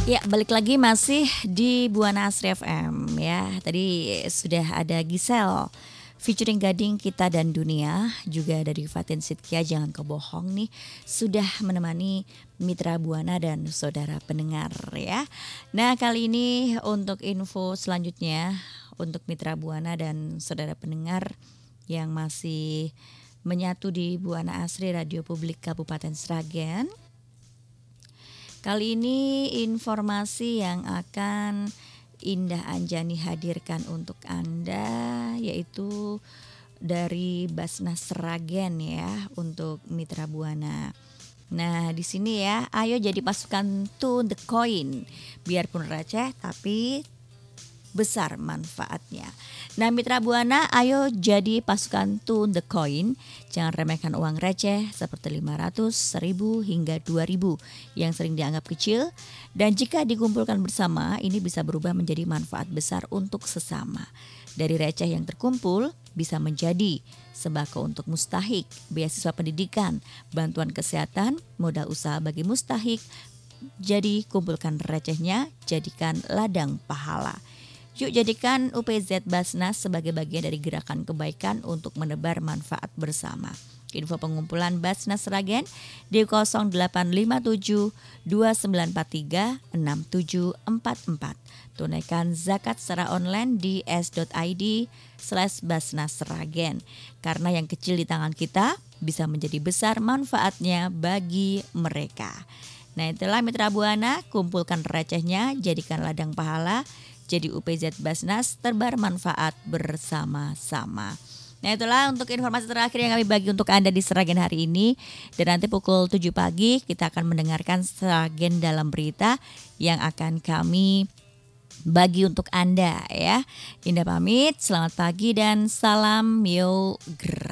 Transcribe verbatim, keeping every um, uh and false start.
Ya, balik lagi masih di Buana Asri F M ya. Tadi sudah ada Gisel featuring Gading Kita dan Dunia, juga dari Fatin Sidkia Jangan Kau Bohong nih sudah menemani mitra Buana dan saudara pendengar ya. Nah, kali ini untuk info selanjutnya untuk mitra Buana dan saudara pendengar yang masih menyatu di Buana Asri Radio Publik Kabupaten Sragen. Kali ini informasi yang akan Indah Anjani hadirkan untuk Anda yaitu dari Basnas Sragen ya untuk mitra Buana. Nah, di sini ya, ayo jadi pasukan to the coin. Biarpun receh tapi besar manfaatnya. Nah, mitra Buana, ayo jadi pasukan to the coin. Jangan remehkan uang receh seperti lima ratus, seribu hingga dua ribu yang sering dianggap kecil. Dan jika dikumpulkan bersama, ini bisa berubah menjadi manfaat besar untuk sesama. Dari receh yang terkumpul bisa menjadi sembako untuk mustahik, beasiswa pendidikan, bantuan kesehatan, modal usaha bagi mustahik. Jadi kumpulkan recehnya, jadikan ladang pahala. Yuk jadikan U P Z Basnas sebagai bagian dari gerakan kebaikan untuk menebar manfaat bersama. Info pengumpulan Basnas Sragen di nol delapan lima tujuh dua sembilan empat tiga enam tujuh empat empat. Tunaikan zakat secara online di s.id slash Basnas Sragen. Karena yang kecil di tangan kita bisa menjadi besar manfaatnya bagi mereka. Nah, itulah mitra Buana, kumpulkan recehnya, jadikan ladang pahala. Jadi U P Z Basnas terbar manfaat bersama-sama. Nah, itulah untuk informasi terakhir yang kami bagi untuk Anda di Sragen hari ini. Dan nanti pukul tujuh pagi kita akan mendengarkan Sragen dalam berita yang akan kami bagi untuk Anda ya. Indah pamit, selamat pagi dan salam yogra.